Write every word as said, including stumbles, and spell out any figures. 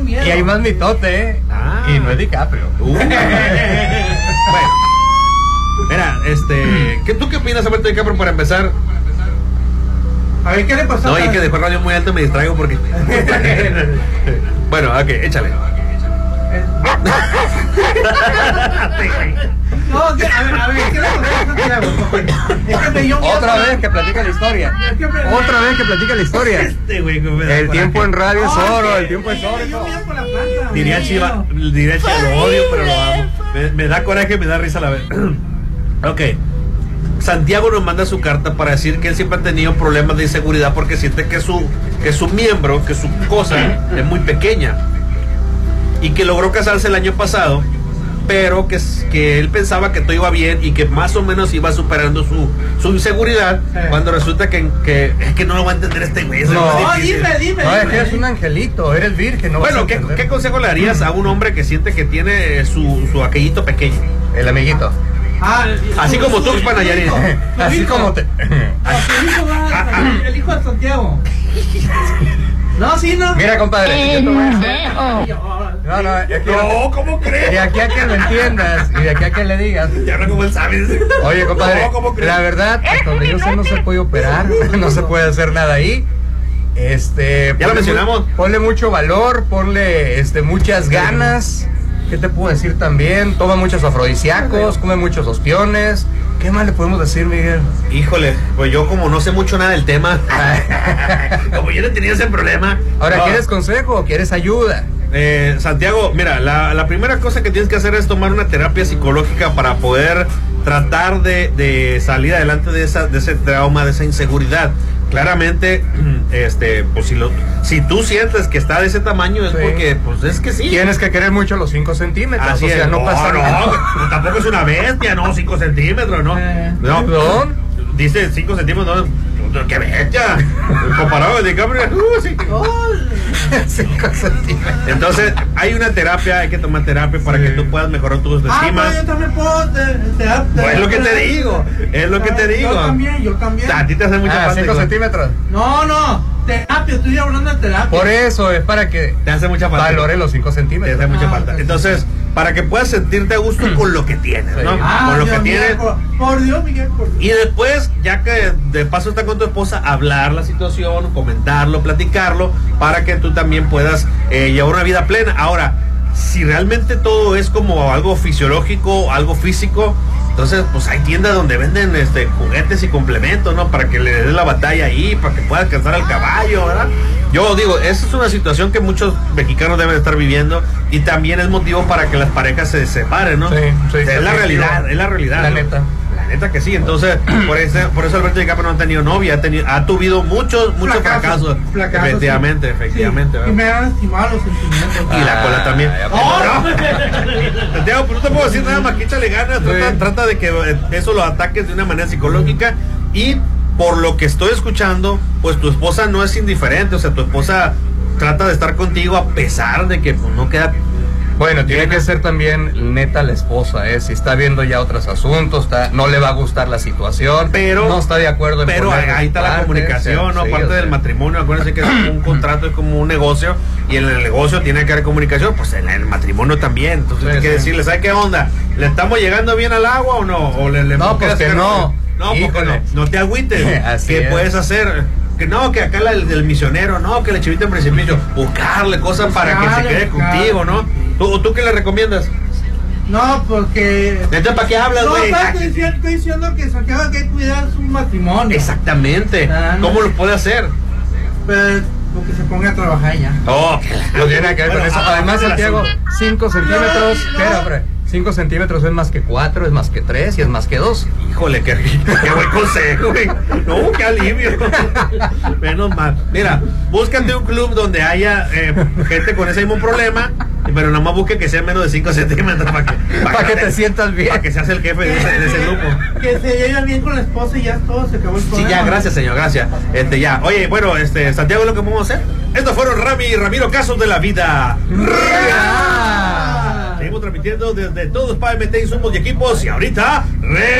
tengo miedo. Y hay más mitote, ¿eh? Ah. Y no es DiCaprio. Uh. Bueno. Mira, este. ¿qué, ¿Tú qué opinas, Alberto DiCaprio, para empezar? A ver, ¿qué le pasó? No, y que dejó el radio muy alto, me distraigo porque. Bueno, ok, échale. No, que, a ver, a ver, ¿qué le pasó a Santiago? Es que me dio miedo. Otra vez que platica la historia. Es que me- Otra vez que platica la historia. Este güey, cómo me da El coraje. tiempo en radio es No, oro, es que el tiempo es me- oro. me dio miedo por la planta, Diría me dio Chiva, miedo. diría Chiva, lo odio, pero lo amo. Me, me da coraje, me da risa a la vez. Ok. Santiago nos manda su carta para decir que él siempre ha tenido problemas de inseguridad porque siente que su, que su miembro, que su cosa es muy pequeña. Y que logró casarse el año pasado, pero que, que él pensaba que todo iba bien y que más o menos iba superando su, su inseguridad, Sí. cuando resulta que, que es que no lo va a entender este güey. eso es No. más No, difícil. dime, dime. No, es dime. que eres un angelito, eres virgen. No vas Bueno, a ¿qué, entender. ¿qué consejo le darías a un hombre que siente que tiene su, su aquellito pequeño? El amiguito. Ah, Así su- como su- tú, su Panayarín. hijo, su Así hijo. como te. Ah, su hijo va- el hijo de Santiago. No, sí, no. Mira, compadre. yo te voy a decir- No, no, es que- No, ¿cómo de crees? aquí a que lo entiendas y de aquí a que le digas. Ya habla como él sabe. Oye, compadre, No, ¿cómo crees? la verdad, hasta donde yo sé no se puede operar, no se puede hacer nada ahí. Este, Ya lo ponle mencionamos. mu- Ponle mucho valor, ponle este, muchas ganas. ¿Qué te puedo decir también? Toma muchos afrodisíacos, come muchos ostiones. ¿Qué más le podemos decir, Miguel? Híjole, pues yo como no sé mucho nada del tema, como yo no tenía ese problema. Ahora, no. ¿quieres consejo o quieres ayuda? Eh, Santiago, mira, la, la primera cosa que tienes que hacer es tomar una terapia psicológica para poder tratar de, de salir adelante de, esa, de ese trauma, de esa inseguridad. Claramente, este, pues si, lo, si tú sientes que está de ese tamaño es Sí. porque, pues es que sí. Tienes que querer mucho los cinco centímetros. Así o sea, es. no, pasa nada. no, tampoco es una bestia, no, cinco centímetros, no. Eh. No, ¿Perdón? dice cinco centímetros, no, qué bestia. Comparado con DiCaprio, uh, sí. cinco centímetros. Entonces, hay una terapia, hay que tomar terapia para Sí. que tú puedas mejorar tu Ah, autoestima. no, yo también puedo. Te, te, te, Pues es lo que te digo, es lo que te digo. Yo también, yo también. A ti te hace mucha Ah, falta. cinco igual. centímetros. No, no. Terapia, estoy hablando de terapia. Por eso es para que Te hace mucha falta. valore los cinco Te centímetros. hace mucha Ah, falta. ok. Entonces, para que puedas sentirte a gusto con lo que tienes, ¿no? Sí. Ah, con lo Dios que mío, tienes. Por, por Dios, Miguel, por Dios. Y después, ya que de paso está con tu esposa, hablar la situación, comentarlo, platicarlo, para que tú también puedas eh, llevar una vida plena. Ahora, si realmente todo es como algo fisiológico, algo físico, entonces pues hay tiendas donde venden este juguetes y complementos, ¿no? Para que le des la batalla ahí, para que puedas cansar al caballo, ¿verdad? Yo digo, esa es una situación que muchos mexicanos deben estar viviendo y también es motivo para que las parejas se separen, ¿no? Sí, sí, es sí, la sí, realidad, sí. es la realidad. La ¿no? neta. La neta que sí, entonces por eso, por eso Alberto DiCaprio no ha tenido novia, ha, tenido, ha tenido muchos, muchos fracasos. Fracasos, Efectivamente, sí. efectivamente. Sí, y me han lastimado los sentimientos. Y la cola también. Ah, ya, ¡Oh, no! Santiago, pues no te puedo decir nada más que échale ganas. Trata, Sí. trata de que eh, eso lo ataques de una manera psicológica. Y por lo que estoy escuchando, pues tu esposa no es indiferente. O sea, tu esposa trata de estar contigo a pesar de que pues, no queda. Bueno, tiene que ser también neta la esposa, ¿eh? Si está viendo ya otros asuntos, está, no le va a gustar la situación, Pero no está de acuerdo en Pero poner de ahí su está la parte, comunicación, ¿no? sí, Parte o sea. del matrimonio, acuérdense que es un contrato, es como un negocio, y en el negocio tiene que haber comunicación, pues en el matrimonio también. Entonces Sí, hay que sí. decirle, ¿sabes qué onda? ¿Le estamos llegando bien al agua o no? ¿O le, le No, pues quieres que hacer- no. No, porque Híjole. no, no te agüites. Así ¿Qué es. puedes hacer? Que no, que acá la, el del misionero, no, que la chivita en precipicio, buscarle cosas para que se Buscarle, quede buscarle. contigo, ¿no? ¿Tú, ¿Tú qué le recomiendas? No, porque. Entonces, ¿para qué hablas, No, güey? estoy diciendo, estoy diciendo que Santiago hay que cuidar su matrimonio. Exactamente. Ah, no. ¿Cómo lo puede hacer? Pero porque se ponga a trabajar ya. Oh, No tiene nada que ver con Bueno, eso. Además, del Santiago, asunto. cinco centímetros, No, no. ¿qué era, hombre? cinco centímetros es más que cuatro, es más que tres y es más que dos. Híjole, qué, qué buen consejo, güey. No, qué alivio. Menos mal. Mira, búscate un club donde haya eh, gente con ese mismo problema, pero nada más busque que sea menos de cinco centímetros para que, Para que te sientas bien. Para que seas el jefe de ese, de ese grupo. Que se lleve bien con la esposa y ya todo se acabó el Sí, problema. ya, gracias, señor, gracias. Este, ya. Oye, bueno, este, Santiago, ¿lo que podemos hacer? Estos fueron Rami y Ramiro, Casos de la Vida Real. Seguimos transmitiendo desde todos para M T Insumos y Equipos y ahorita... ¡Re